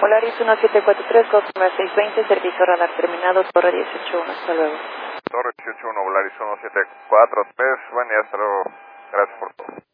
Polaris 1743, Cosmos 620, servicio radar terminado, Torre 181, hasta luego. Torre 181, Polaris 1743, buen día, hasta luego. Gracias por todo.